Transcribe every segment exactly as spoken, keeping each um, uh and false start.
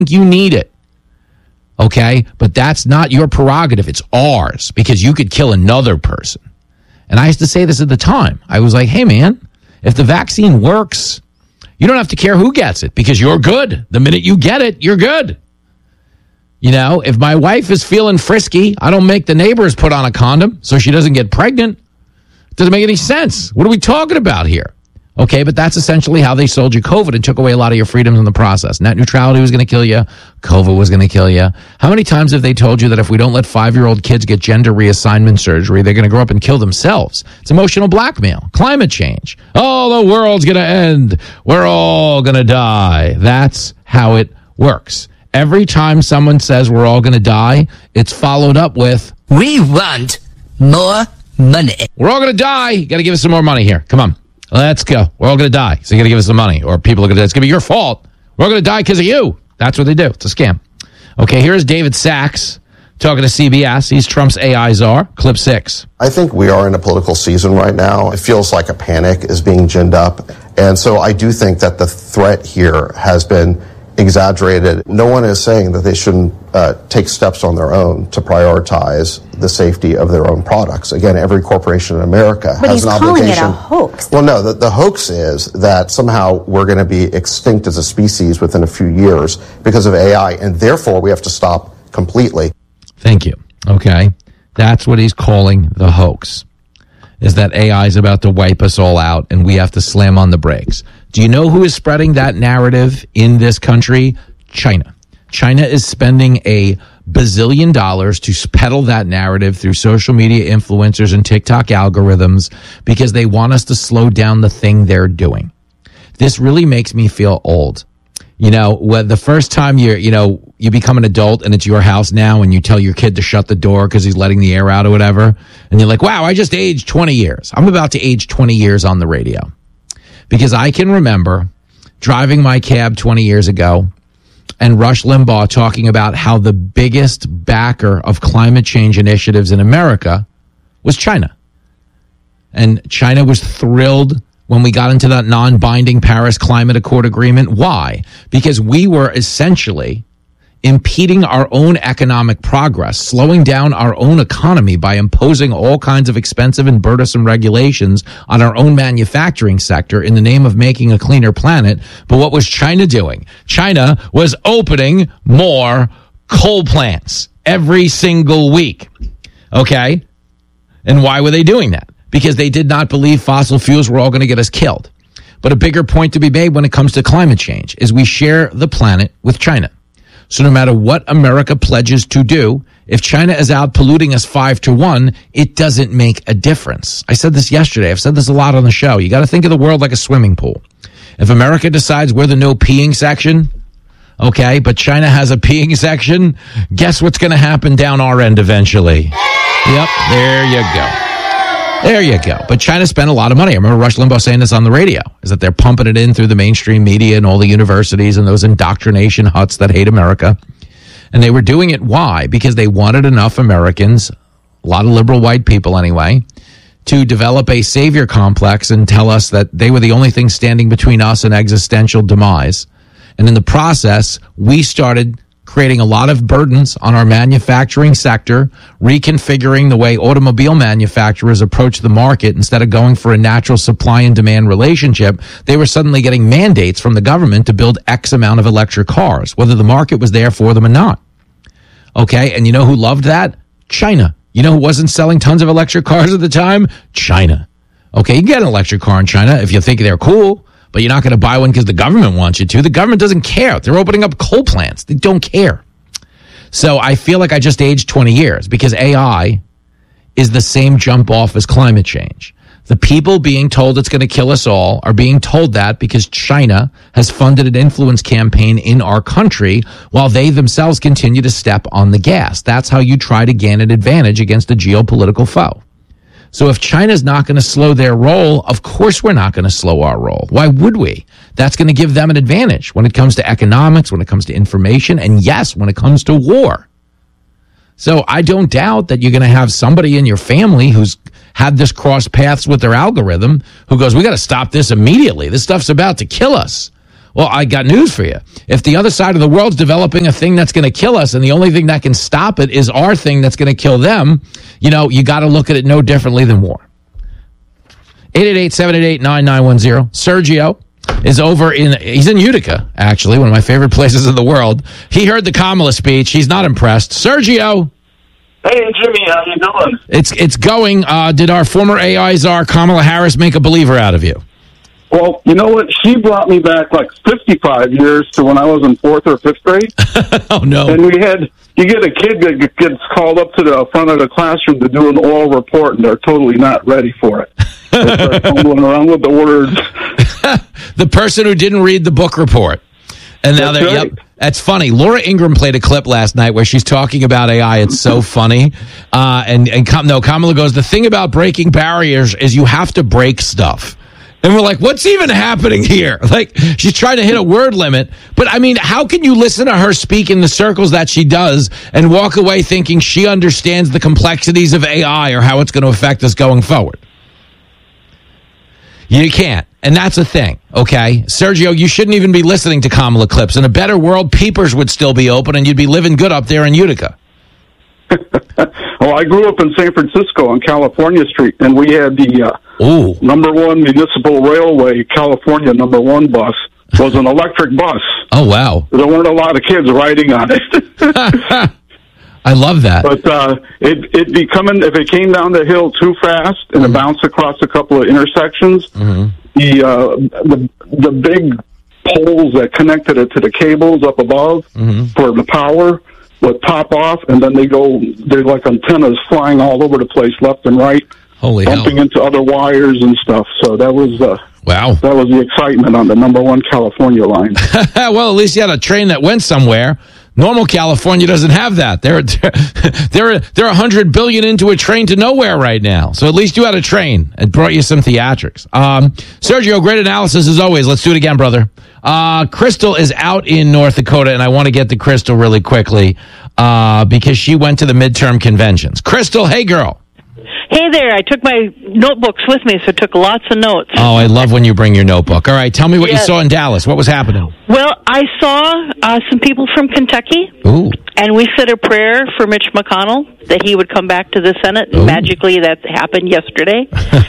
you need it. Okay? But that's not your prerogative. It's ours because you could kill another person. And I used to say this at the time. I was like, hey, man, if the vaccine works, you don't have to care who gets it because you're good. The minute you get it, you're good. You know, if my wife is feeling frisky, I don't make the neighbors put on a condom so she doesn't get pregnant. It doesn't make any sense. What are we talking about here? Okay, but that's essentially how they sold you COVID and took away a lot of your freedoms in the process. Net neutrality was going to kill you. COVID was going to kill you. How many times have they told you that if we don't let five-year-old kids get gender reassignment surgery, they're going to grow up and kill themselves? It's emotional blackmail. Climate change. Oh, the world's going to end. We're all going to die. That's how it works. Every time someone says we're all going to die, it's followed up with, we want more money. We're all going to die. You got to give us some more money here. Come on. Let's go. We're all going to die. So you got to give us some money. Or people are going to die. It's going to be your fault. We're all going to die because of you. That's what they do. It's a scam. Okay, here's David Sachs talking to C B S. He's Trump's A I czar. Clip six. I think we are in a political season right now. It feels like a panic is being ginned up. And so I do think that the threat here has been exaggerated. No one is saying that they shouldn't uh, take steps on their own to prioritize the safety of their own products. Again, every corporation in America but has he's an calling obligation. It a hoax. Well, no, the, the hoax is that somehow we're going to be extinct as a species within a few years because of A I, and therefore we have to stop completely. Thank you. Okay. That's what he's calling the hoax, is that A I is about to wipe us all out and we have to slam on the brakes. Do you know who is spreading that narrative in this country? China. China is spending a bazillion dollars to peddle that narrative through social media influencers and TikTok algorithms because they want us to slow down the thing they're doing. This really makes me feel old. You know, when the first time you're, you know, you become an adult and it's your house now and you tell your kid to shut the door because he's letting the air out or whatever. And you're like, wow, I just aged twenty years. I'm about to age twenty years on the radio. Because I can remember driving my cab twenty years ago and Rush Limbaugh talking about how the biggest backer of climate change initiatives in America was China. And China was thrilled when we got into that non-binding Paris Climate Accord agreement. Why? Because we were essentially impeding our own economic progress, slowing down our own economy by imposing all kinds of expensive and burdensome regulations on our own manufacturing sector in the name of making a cleaner planet. But what was China doing? China was opening more coal plants every single week. Okay? And why were they doing that? Because they did not believe fossil fuels were all going to get us killed. But a bigger point to be made when it comes to climate change is we share the planet with China. So no matter what America pledges to do, if China is out polluting us five to one, it doesn't make a difference. I said this yesterday. I've said this a lot on the show. You got to think of the world like a swimming pool. If America decides we're the no peeing section, okay, but China has a peeing section, guess what's going to happen down our end eventually? Yep, there you go. There you go. But China spent a lot of money. I remember Rush Limbaugh saying this on the radio, is that they're pumping it in through the mainstream media and all the universities and those indoctrination huts that hate America. And they were doing it. Why? Because they wanted enough Americans, a lot of liberal white people anyway, to develop a savior complex and tell us that they were the only thing standing between us and existential demise. And in the process, we started creating a lot of burdens on our manufacturing sector, reconfiguring the way automobile manufacturers approach the market. Instead of going for a natural supply and demand relationship, they were suddenly getting mandates from the government to build X amount of electric cars, whether the market was there for them or not. Okay, and you know who loved that? China. You know who wasn't selling tons of electric cars at the time? China. Okay, you can get an electric car in China if you think they're cool, but you're not going to buy one because the government wants you to. The government doesn't care. They're opening up coal plants. They don't care. So I feel like I just aged twenty years because A I is the same jump off as climate change. The people being told it's going to kill us all are being told that because China has funded an influence campaign in our country while they themselves continue to step on the gas. That's how you try to gain an advantage against a geopolitical foe. So if China's not going to slow their roll, of course we're not going to slow our roll. Why would we? That's going to give them an advantage when it comes to economics, when it comes to information, and yes, when it comes to war. So I don't doubt that you're going to have somebody in your family who's had this cross paths with their algorithm who goes, we got to stop this immediately. This stuff's about to kill us. Well, I got news for you. If the other side of the world's developing a thing that's going to kill us and the only thing that can stop it is our thing that's going to kill them, you know, you got to look at it no differently than war. eight eight eight, seven eight eight, nine nine one zero. Sergio is over in, he's in Utica, actually, one of my favorite places in the world. He heard the Kamala speech. He's not impressed. Sergio. Hey, Jimmy, how you doing? It's it's going. Uh, did our former A I czar Kamala Harris make a believer out of you? Well, you know what? She brought me back like fifty-five years to when I was in fourth or fifth grade. Oh, no. And we had, you get a kid that gets called up to the front of the classroom to do an oral report, and they're totally not ready for it. They start fumbling around with the words. The person who didn't read the book report. And now That's they're, right. yep. That's funny. Laura Ingraham played a clip last night where she's talking about A I. It's so funny. Uh, and, and Kam- no, Kamala goes, the thing about breaking barriers is you have to break stuff. And we're like, what's even happening here? Like, she's trying to hit a word limit. But, I mean, how can you listen to her speak in the circles that she does and walk away thinking she understands the complexities of A I or how it's going to affect us going forward? You can't. And that's a thing, okay? Sergio, you shouldn't even be listening to Kamala clips. In a better world, Peepers would still be open and you'd be living good up there in Utica. Well, I grew up in San Francisco on California Street, and we had the uh, Ooh. number one municipal railway, California number one bus, was an electric bus. Oh, wow. There weren't a lot of kids riding on it. I love that. But uh, it it be coming, if it came down the hill too fast and Mm-hmm. it bounced across a couple of intersections, Mm-hmm. the uh, the the big poles that connected it to the cables up above Mm-hmm. for the power would pop off, and then they go, they're like antennas flying all over the place, left and right, Holy bumping hell. into other wires and stuff. So that was uh, Wow. that was the excitement on the number one California line. Well, at least you had a train that went somewhere. Normal California doesn't have that. They're they're they're a hundred billion into a train to nowhere right now. So at least you had a train. It brought you some theatrics. Um, Sergio, great analysis as always. Let's do it again, brother. Uh, Crystal is out in North Dakota, and I want to get to Crystal really quickly uh, because she went to the midterm conventions. Crystal, hey girl. Hey there, I took my notebooks with me, so I took lots of notes. Oh, I love when you bring your notebook. All right, tell me what Yes. you saw in Dallas. What was happening? Well, I saw uh, some people from Kentucky, Ooh. and we said a prayer for Mitch McConnell that he would come back to the Senate. Ooh. Magically, that happened yesterday.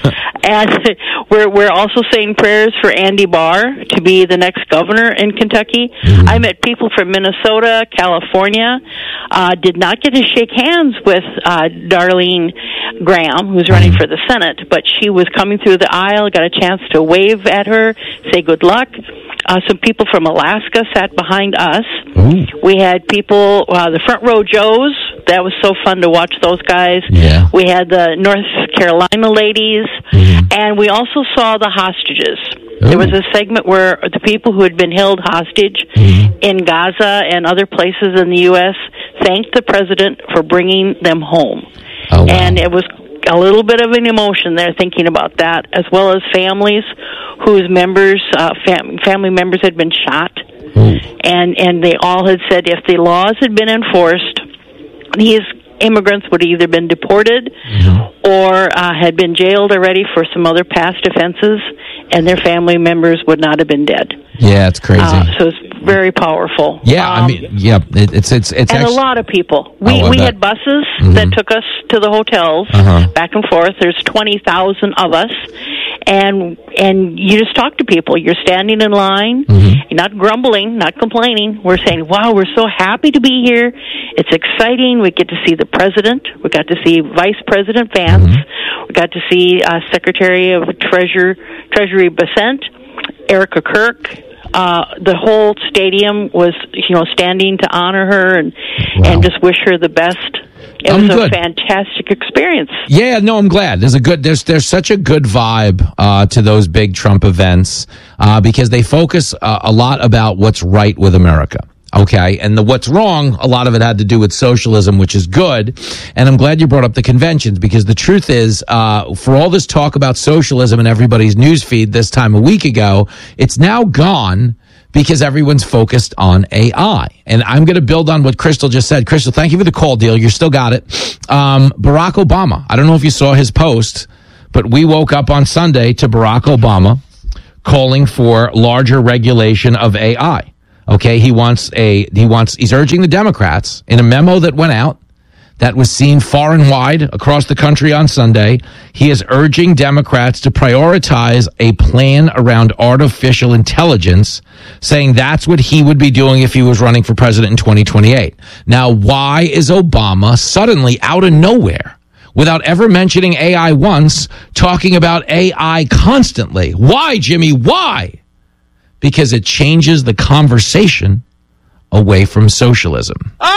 And we're we're also saying prayers for Andy Barr to be the next governor in Kentucky. Mm-hmm. I met people from Minnesota, California. Uh, did not get to shake hands with uh, Darlene Graham, who's running for the Senate, but she was coming through the aisle, got a chance to wave at her, say good luck. Uh, some people from Alaska sat behind us. Ooh. We had people, uh, the Front Row Joes. That was so fun to watch those guys. Yeah. We had the North Carolina ladies, Mm-hmm. and we also saw the hostages. There was a segment where the people who had been held hostage Mm-hmm. in Gaza and other places in the U S thanked the president for bringing them home. Oh, wow. And it was a little bit of an emotion there thinking about that, as well as families whose members, uh, fam- family members had been shot. Ooh. And, and they all had said if the laws had been enforced, these immigrants would have either been deported Mm-hmm. or uh, had been jailed already for some other past offenses, and their family members would not have been dead. Yeah, it's crazy. Uh, so it's very powerful. yeah, I Um, mean, yeah, it, it's it's it's and actually, a lot of people. We Oh, I we bet. had buses Mhm. that took us to the hotels Uh-huh. back and forth. There's twenty thousand of us, and and you just talk to people. You're standing in line, Mhm. you're not grumbling, not complaining. We're saying, "Wow, we're so happy to be here. It's exciting. We get to see the president. We got to see Vice President Vance. Mm-hmm. We got to see uh, Secretary of Treasure Treasury Bessent, Erica Kirk." Uh, the whole stadium was, you know, standing to honor her and Wow. and just wish her the best. It I'm was a good. fantastic experience. Yeah, no, I'm glad. There's a good there's there's such a good vibe uh, to those big Trump events uh, because they focus uh, a lot about what's right with America. Okay, and the what's wrong, a lot of it had to do with socialism, which is good. And I'm glad you brought up the conventions because the truth is, uh, for all this talk about socialism in everybody's newsfeed this time a week ago, it's now gone because everyone's focused on A I. And I'm going to build on what Crystal just said. Crystal, thank you for the call, deal. You still got it. Um, Barack Obama. I don't know if you saw his post, but we woke up on Sunday to Barack Obama calling for larger regulation of A I. Okay, he wants a he wants he's urging the Democrats in a memo that went out that was seen far and wide across the country on Sunday. He is urging Democrats to prioritize a plan around artificial intelligence, saying that's what he would be doing if he was running for president in twenty twenty-eight. Now, why is Obama suddenly out of nowhere, without ever mentioning A I once, talking about A I constantly? Why, Jimmy? Why? Because it changes the conversation away from socialism.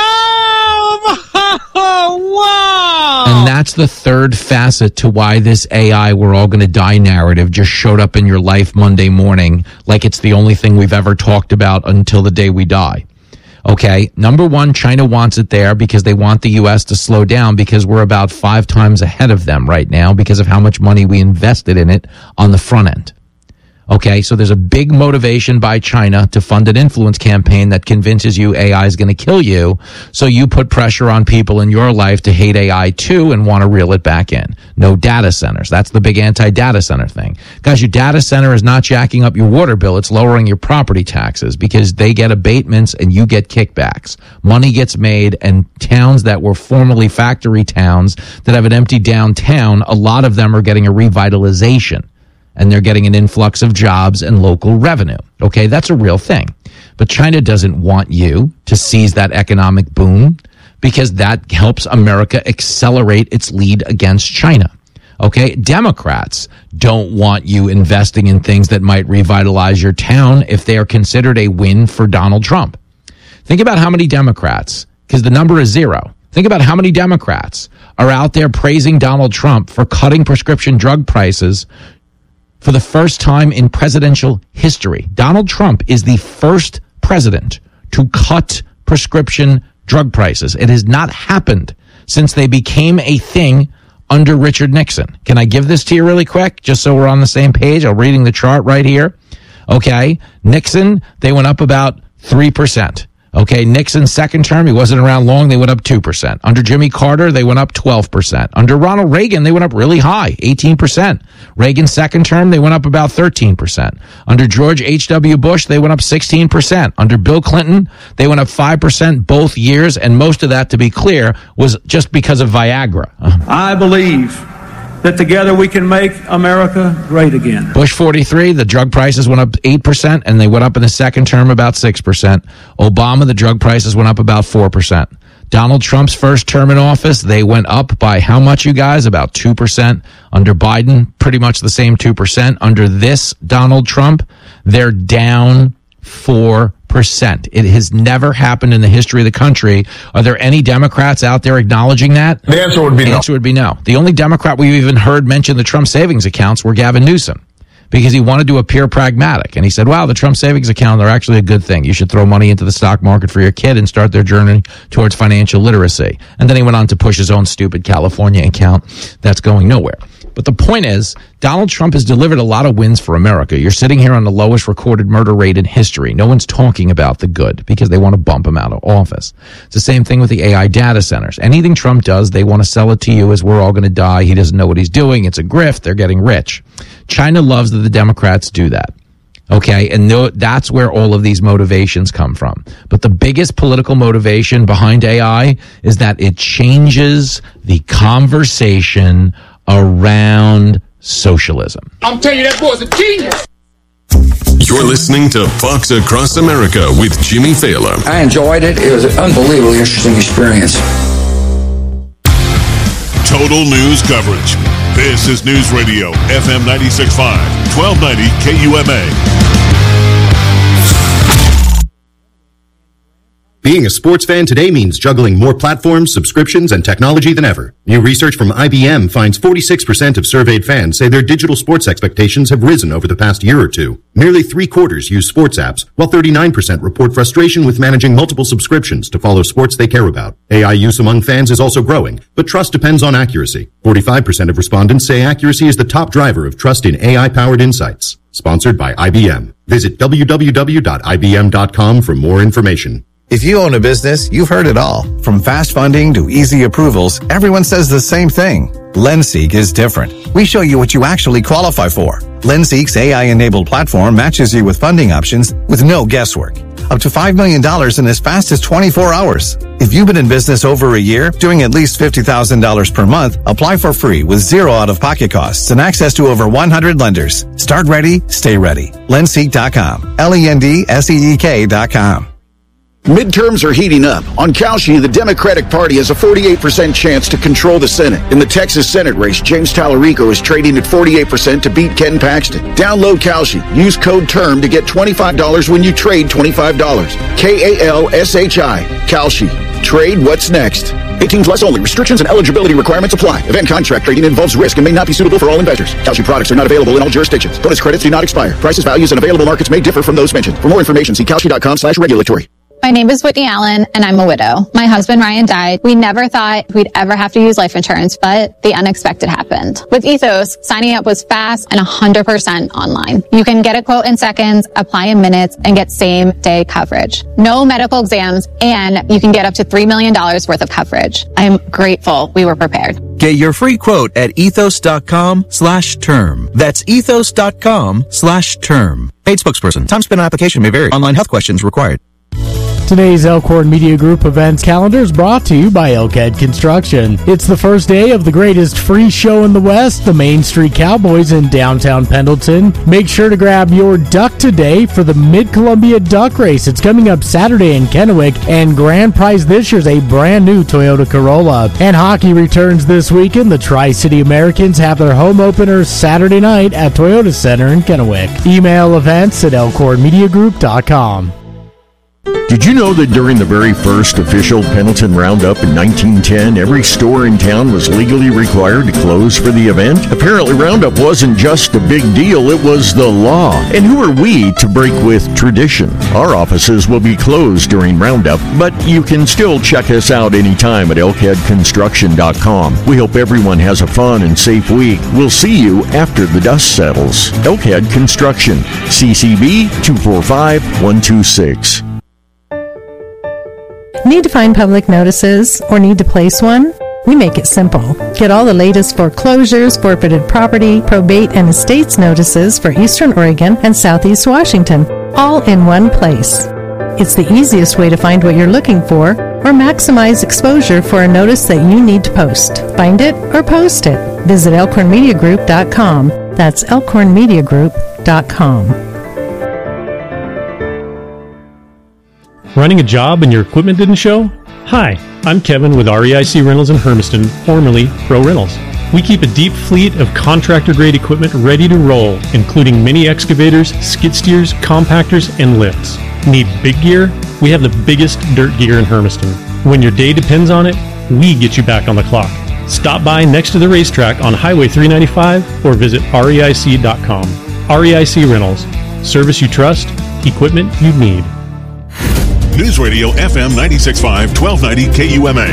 Oh, wow! And that's the third facet to why this A I we're all going to die narrative just showed up in your life Monday morning like it's the only thing we've ever talked about until the day we die. Okay, number one, China wants it there because they want the U S to slow down because we're about five times ahead of them right now because of how much money we invested in it on the front end. Okay, so there's a big motivation by China to fund an influence campaign that convinces you A I is going to kill you. So you put pressure on people in your life to hate A I too and want to reel it back in. No data centers. That's the big anti-data center thing. Guys, your data center is not jacking up your water bill. It's lowering your property taxes because they get abatements and you get kickbacks. Money gets made, and towns that were formerly factory towns that have an empty downtown, a lot of them are getting a revitalization. And they're getting an influx of jobs and local revenue. Okay, that's a real thing. But China doesn't want you to seize that economic boom because that helps America accelerate its lead against China. Okay, Democrats don't want you investing in things that might revitalize your town if they are considered a win for Donald Trump. Think about how many Democrats, because the number is zero. Think about how many Democrats are out there praising Donald Trump for cutting prescription drug prices for the first time in presidential history. Donald Trump is the first president to cut prescription drug prices. It has not happened since they became a thing under Richard Nixon. Can I give this to you really quick, just so we're on the same page? I'm reading the chart right here. Okay, Nixon, they went up about three percent. Okay, Nixon's second term, he wasn't around long, they went up two percent. Under Jimmy Carter, they went up twelve percent. Under Ronald Reagan, they went up really high, eighteen percent. Reagan's second term, they went up about thirteen percent. Under George H W. Bush, they went up sixteen percent. Under Bill Clinton, they went up five percent both years, and most of that, to be clear, was just because of Viagra. I believe that together we can make America great again. Bush forty-three, the drug prices went up eight percent, and they went up in the second term about six percent. Obama, the drug prices went up about four percent. Donald Trump's first term in office, they went up by how much, you guys? About two percent. Under Biden, pretty much the same two percent. Under this Donald Trump, they're down four percent. It has never happened in the history of the country. Are there any Democrats out there acknowledging that? The answer would be the no. The answer would be no. The only Democrat we've even heard mention the Trump savings accounts were Gavin Newsom, because he wanted to appear pragmatic. And he said, wow, the Trump savings account are actually a good thing. You should throw money into the stock market for your kid and start their journey towards financial literacy. And then he went on to push his own stupid California account that's going nowhere. But the point is, Donald Trump has delivered a lot of wins for America. You're sitting here on the lowest recorded murder rate in history. No one's talking about the good because they want to bump him out of office. It's the same thing with the A I data centers. Anything Trump does, they want to sell it to you as we're all going to die. He doesn't know what he's doing. It's a grift. They're getting rich. China loves that the Democrats do that. Okay, and no, that's where all of these motivations come from. But the biggest political motivation behind A I is that it changes the conversation around socialism. I'm telling you, that boy's a genius. You're listening to Fox Across America with Jimmy Thaler. I enjoyed it. It was an unbelievably interesting experience. Total news coverage. This is News Radio, F M ninety-six point five, twelve ninety K U M A. Being a sports fan today means juggling more platforms, subscriptions, and technology than ever. New research from I B M finds forty-six percent of surveyed fans say their digital sports expectations have risen over the past year or two. Nearly three quarters use sports apps, while thirty-nine percent report frustration with managing multiple subscriptions to follow sports they care about. A I use among fans is also growing, but trust depends on accuracy. forty-five percent of respondents say accuracy is the top driver of trust in A I-powered insights. Sponsored by I B M. Visit w w w dot i b m dot com for more information. If you own a business, you've heard it all. From fast funding to easy approvals, everyone says the same thing. LendSeek is different. We show you what you actually qualify for. LendSeek's A I-enabled platform matches you with funding options with no guesswork. Up to five million dollars in as fast as twenty-four hours. If you've been in business over a year, doing at least fifty thousand dollars per month, apply for free with zero out-of-pocket costs and access to over one hundred lenders. Start ready, stay ready. Lendseek dot com. L E N D S E E K dot com. Midterms are heating up. On Kalshi, the Democratic Party has a forty-eight percent chance to control the Senate. In the Texas Senate race, James Tallarico is trading at forty-eight percent to beat Ken Paxton. Download Kalshi. Use code TERM to get twenty-five dollars when you trade twenty-five dollars. K A L S H I. Kalshi. Trade what's next. eighteen plus only. Restrictions and eligibility requirements apply. Event contract trading involves risk and may not be suitable for all investors. Kalshi products are not available in all jurisdictions. Bonus credits do not expire. Prices, values, and available markets may differ from those mentioned. For more information, see Kalshi dot com slash regulatory. My name is Whitney Allen, and I'm a widow. My husband, Ryan, died. We never thought we'd ever have to use life insurance, but the unexpected happened. With Ethos, signing up was fast and one hundred percent online. You can get a quote in seconds, apply in minutes, and get same-day coverage. No medical exams, and you can get up to three million dollars worth of coverage. I'm grateful we were prepared. Get your free quote at ethos dot com slash term. That's ethos dot com slash term. Paid spokesperson. Time spent on application may vary. Online health questions required. Today's Elkhorn Media Group events calendar is brought to you by Elkhead Construction. It's the first day of the greatest free show in the West, the Main Street Cowboys in downtown Pendleton. Make sure to grab your duck today for the Mid-Columbia Duck Race. It's coming up Saturday in Kennewick, and grand prize this year is a brand new Toyota Corolla. And hockey returns this weekend. The Tri-City Americans have their home opener Saturday night at Toyota Center in Kennewick. Email events at elkhorn media group dot com. Did you know that during the very first official Pendleton Roundup in nineteen ten, every store in town was legally required to close for the event? Apparently, Roundup wasn't just a big deal, it was the law. And who are we to break with tradition? Our offices will be closed during Roundup, but you can still check us out anytime at elkhead construction dot com. We hope everyone has a fun and safe week. We'll see you after the dust settles. Elkhead Construction, C C B two four five one two six. Need to find public notices or need to place one? We make it simple. Get all the latest foreclosures, forfeited property, probate, and estates notices for Eastern Oregon and Southeast Washington, all in one place. It's the easiest way to find what you're looking for or maximize exposure for a notice that you need to post. Find it or post it. Visit elkhorn media group dot com. That's elkhorn media group dot com. Running a job and your equipment didn't show? Hi, I'm Kevin with R E I C Rentals in Hermiston, formerly Pro Rentals. We keep a deep fleet of contractor-grade equipment ready to roll, including mini excavators, skid steers, compactors, and lifts. Need big gear? We have the biggest dirt gear in Hermiston. When your day depends on it, we get you back on the clock. Stop by next to the racetrack on Highway three ninety-five or visit R E I C dot com. R E I C Rentals. Service you trust, equipment you need. News Radio F M ninety-six point five, twelve ninety K U M A.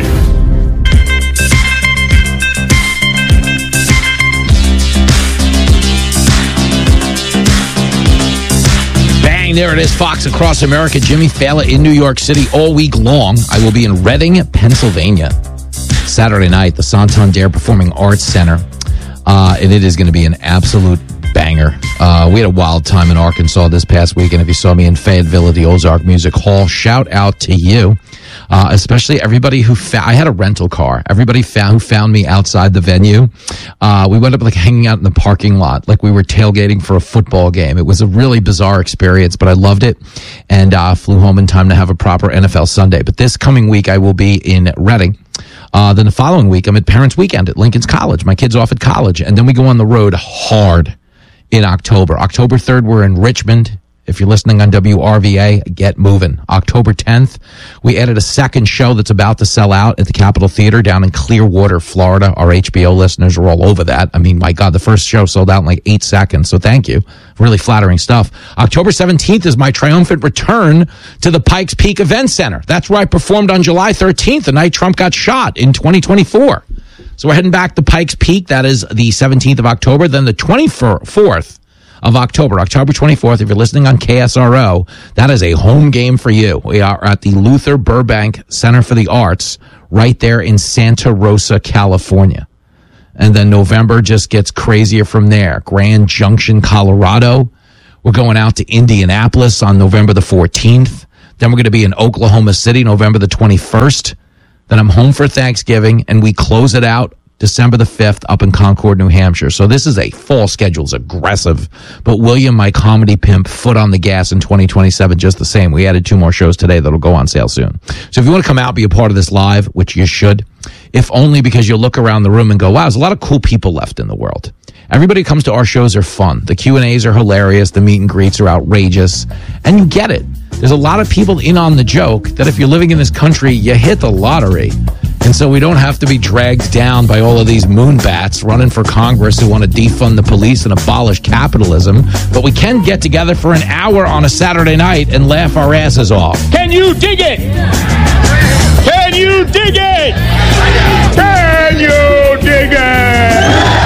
Bang, there it is, Fox Across America. Jimmy Fallon in New York City all week long. I will be in Reading, Pennsylvania, Saturday night, the Santander Performing Arts Center. Uh, and it is going to be an absolute banger. Uh, we had a wild time in Arkansas this past week, and if you saw me in Fayetteville at the Ozark Music Hall, shout out to you. Uh, especially everybody who found, I had a rental car. Everybody found, who found me outside the venue. Uh, we went up like hanging out in the parking lot, like we were tailgating for a football game. It was a really bizarre experience, but I loved it, and uh, flew home in time to have a proper N F L Sunday. But this coming week, I will be in Reading. Uh, then the following week, I'm at Parents Weekend at Lincoln's College. My kid's off at college, and then we go on the road hard in October. October third, we're in Richmond. If you're listening on W R V A, get moving. October tenth, we added a second show that's about to sell out at the Capitol Theater down in Clearwater, Florida. Our H B O listeners are all over that. I mean, my God, the first show sold out in like eight seconds, so thank you. Really flattering stuff. October seventeenth is my triumphant return to the Pikes Peak Event Center. That's where I performed on July thirteenth, the night Trump got shot in twenty twenty-four. So we're heading back to Pikes Peak. That is the seventeenth of October. Then the twenty-fourth of October, October twenty-fourth, if you're listening on K S R O, that is a home game for you. We are at the Luther Burbank Center for the Arts right there in Santa Rosa, California. And then November just gets crazier from there. Grand Junction, Colorado. We're going out to Indianapolis on November the fourteenth. Then we're going to be in Oklahoma City, November the twenty-first. Then I'm home for Thanksgiving, and we close it out December the fifth up in Concord, New Hampshire. So this is a fall schedule. It's aggressive. But William, my comedy pimp, foot on the gas in twenty twenty-seven just the same. We added two more shows today that'll go on sale soon. So if you want to come out, be a part of this live, which you should, if only because you'll look around the room and go, wow, there's a lot of cool people left in the world. Everybody who comes to our shows are fun. The Q and A's are hilarious. The meet and greets are outrageous. And you get it. There's a lot of people in on the joke that if you're living in this country, you hit the lottery. And so we don't have to be dragged down by all of these moonbats running for Congress who want to defund the police and abolish capitalism. But we can get together for an hour on a Saturday night and laugh our asses off. Can you dig it? Can you dig it? Can you dig it?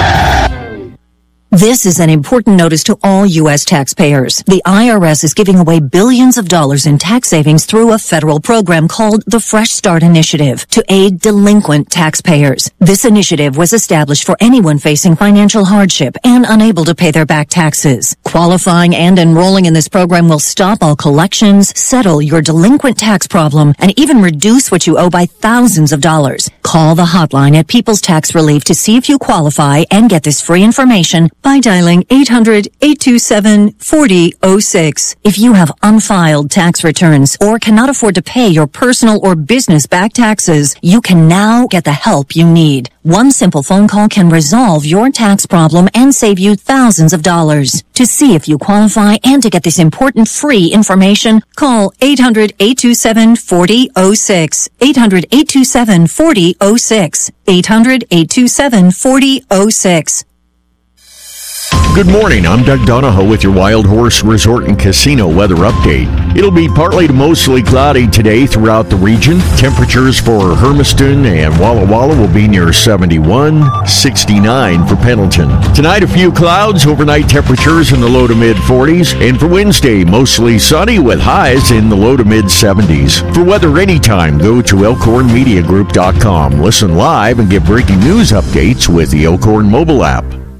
This is an important notice to all U S taxpayers. The I R S is giving away billions of dollars in tax savings through a federal program called the Fresh Start Initiative to aid delinquent taxpayers. This initiative was established for anyone facing financial hardship and unable to pay their back taxes. Qualifying and enrolling in this program will stop all collections, settle your delinquent tax problem, and even reduce what you owe by thousands of dollars. Call the hotline at People's Tax Relief to see if you qualify and get this free information by dialing eight hundred, eight two seven, four zero zero six. If you have unfiled tax returns or cannot afford to pay your personal or business back taxes, you can now get the help you need. One simple phone call can resolve your tax problem and save you thousands of dollars. To see if you qualify and to get this important free information, call eight hundred, eight two seven, four zero zero six. eight hundred, eight two seven, four zero zero six. eight hundred, eight two seven, four zero zero six. Good morning, I'm Doug Donahoe with your Wild Horse Resort and Casino weather update. It'll be partly to mostly cloudy today throughout the region. Temperatures for Hermiston and Walla Walla will be near seventy-one, sixty-nine for Pendleton. Tonight, a few clouds, overnight temperatures in the low to mid forties. And for Wednesday, mostly sunny with highs in the low to mid seventies. For weather anytime, go to elkhorn media group dot com. Listen live and get breaking news updates with the Elkhorn mobile app.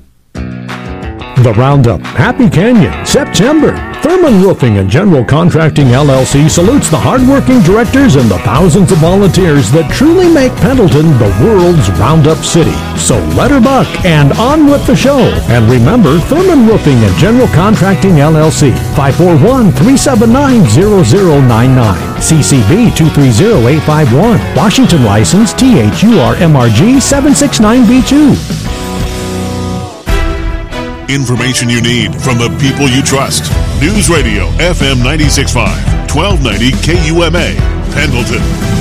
The Roundup, Happy Canyon, September. Thurman Roofing and General Contracting L L C salutes the hardworking directors and the thousands of volunteers that truly make Pendleton the world's Roundup city. So let her buck and on with the show. And remember, Thurman Roofing and General Contracting L L C, five four one, three seven nine, zero zero nine nine. C C B two three zero, eight five one. Washington license T H U R M R G seven six nine B two. Information you need from the people you trust. News Radio F M ninety-six point five, twelve ninety K U M A, Pendleton.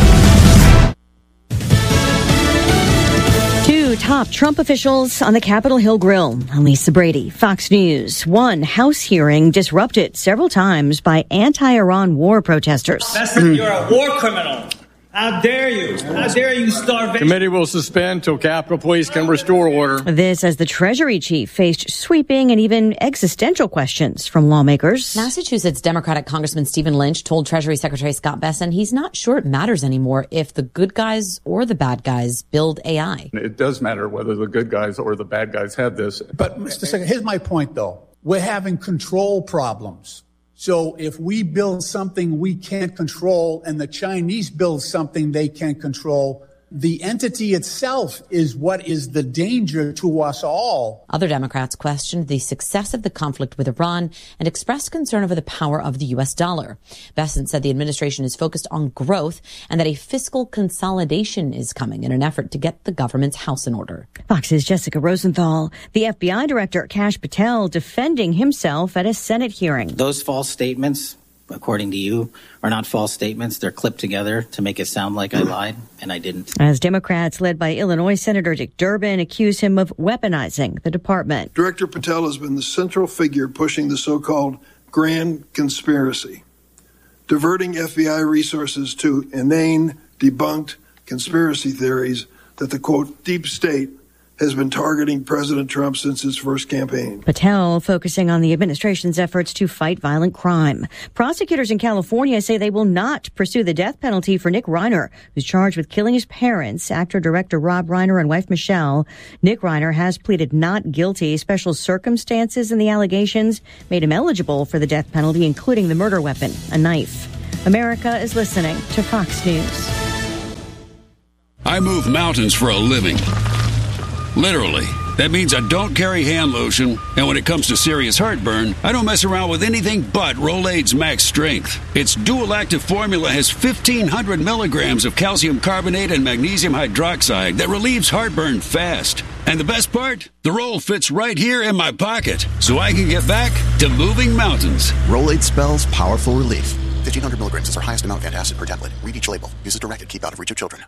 Two top Trump officials on the Capitol Hill Grill. I'm Lisa Brady, Fox News. One House hearing disrupted several times by anti-Iran war protesters. You're a war criminal. How dare you? How dare you starvation? Committee will suspend till Capitol Police can restore order. This as the Treasury chief faced sweeping and even existential questions from lawmakers. Massachusetts Democratic Congressman Stephen Lynch told Treasury Secretary Scott Bessent he's not sure it matters anymore if the good guys or the bad guys build A I. It does matter whether the good guys or the bad guys have this. But, Mister Secretary, here's my point, though. We're having control problems. So if we build something we can't control and the Chinese build something they can't control, the entity itself is what is the danger to us all. Other Democrats questioned the success of the conflict with Iran and expressed concern over the power of the U S dollar. Bessent said the administration is focused on growth and that a fiscal consolidation is coming in an effort to get the government's house in order. Fox's Jessica Rosenthal, the F B I director Kash Patel defending himself at a Senate hearing. Those false statements, according to you, are not false statements. They're clipped together to make it sound like I lied, and I didn't. As Democrats led by Illinois Senator Dick Durbin accuse him of weaponizing the department. Director Patel has been the central figure pushing the so-called grand conspiracy, diverting F B I resources to inane, debunked conspiracy theories that the, quote, deep state has been targeting President Trump since his first campaign. Patel focusing on the administration's efforts to fight violent crime. Prosecutors in California say they will not pursue the death penalty for Nick Reiner, who's charged with killing his parents, actor-director Rob Reiner and wife Michelle. Nick Reiner has pleaded not guilty. Special circumstances in the allegations made him eligible for the death penalty, including the murder weapon, a knife. America is listening to Fox News. I move mountains for a living. Literally. That means I don't carry hand lotion, and when it comes to serious heartburn, I don't mess around with anything but Rolaids Max Strength. Its dual-active formula has fifteen hundred milligrams of calcium carbonate and magnesium hydroxide that relieves heartburn fast. And the best part? The roll fits right here in my pocket, so I can get back to moving mountains. Rolaids spells powerful relief. fifteen hundred milligrams is our highest amount of antacid per tablet. Read each label. Use as directed. Keep out of reach of children.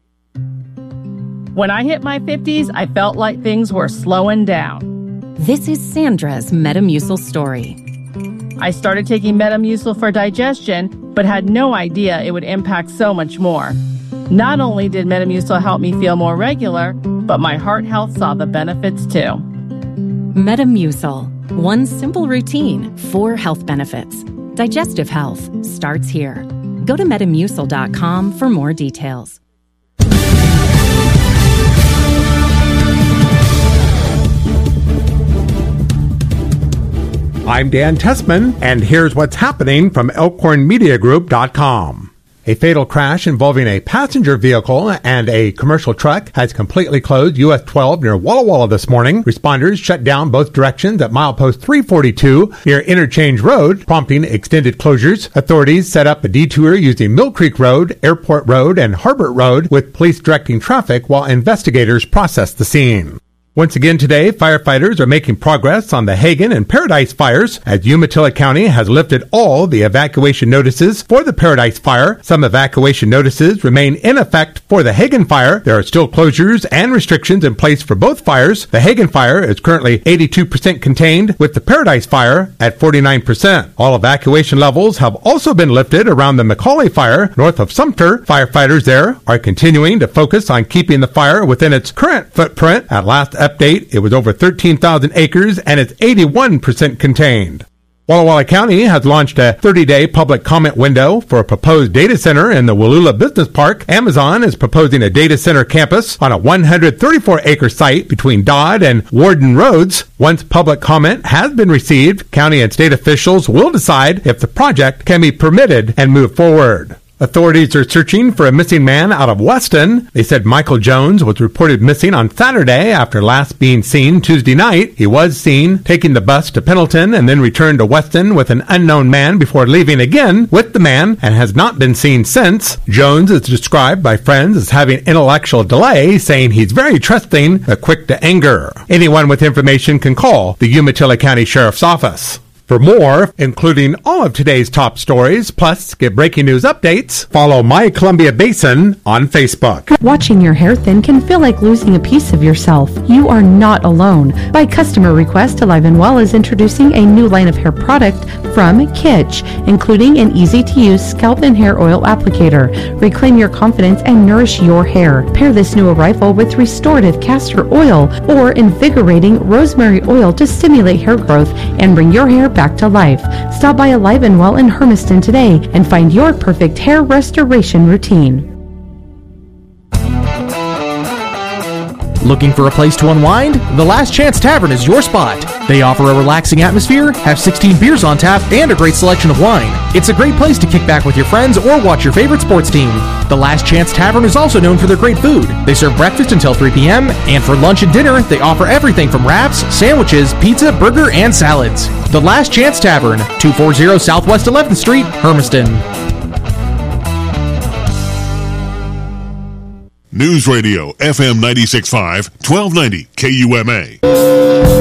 When I hit my fifties, I felt like things were slowing down. This is Sandra's Metamucil story. I started taking Metamucil for digestion, but had no idea it would impact so much more. Not only did Metamucil help me feel more regular, but my heart health saw the benefits too. Metamucil. One simple routine, four health benefits. Digestive health starts here. Go to metamucil dot com for more details. I'm Dan Tessman, and here's what's happening from elkhorn media group dot com. A fatal crash involving a passenger vehicle and a commercial truck has completely closed U S twelve near Walla Walla this morning. Responders shut down both directions at milepost three forty-two near Interchange Road, prompting extended closures. Authorities set up a detour using Mill Creek Road, Airport Road, and Harbert Road, with police directing traffic while investigators process the scene. Once again today, firefighters are making progress on the Hagen and Paradise fires as Umatilla County has lifted all the evacuation notices for the Paradise fire. Some evacuation notices remain in effect for the Hagen fire. There are still closures and restrictions in place for both fires. The Hagen fire is currently eighty-two percent contained, with the Paradise fire at forty-nine percent. All evacuation levels have also been lifted around the McCauley fire north of Sumter. Firefighters there are continuing to focus on keeping the fire within its current footprint. At last update, it was over thirteen thousand acres and it's eighty-one percent contained. Walla Walla County has launched a thirty-day public comment window for a proposed data center in the Wallula Business Park. Amazon is proposing a data center campus on a one hundred thirty-four acre site between Dodd and Warden Roads. Once public comment has been received, county and state officials will decide if the project can be permitted and move forward. Authorities are searching for a missing man out of Weston. They said Michael Jones was reported missing on Saturday after last being seen Tuesday night. He was seen taking the bus to Pendleton and then returned to Weston with an unknown man before leaving again with the man and has not been seen since. Jones is described by friends as having intellectual delay, saying he's very trusting but quick to anger. Anyone with information can call the Umatilla County Sheriff's Office. For more, including all of today's top stories, plus get breaking news updates, follow My Columbia Basin on Facebook. Watching your hair thin can feel like losing a piece of yourself. You are not alone. By customer request, Alive and Well is introducing a new line of hair product from Kitsch, including an easy-to-use scalp and hair oil applicator. Reclaim your confidence and nourish your hair. Pair this new arrival with restorative castor oil or invigorating rosemary oil to stimulate hair growth and bring your hair back to life. Stop by Alive and Well in Hermiston today and find your perfect hair restoration routine. Looking for a place to unwind? The Last Chance Tavern is your spot. They offer a relaxing atmosphere, have sixteen beers on tap, and a great selection of wine. It's a great place to kick back with your friends or watch your favorite sports team. The Last Chance Tavern is also known for their great food. They serve breakfast until three p.m., and for lunch and dinner, they offer everything from wraps, sandwiches, pizza, burger, and salads. The Last Chance Tavern, two forty Southwest eleventh Street, Hermiston. News Radio F M ninety-six point five, twelve ninety K U M A.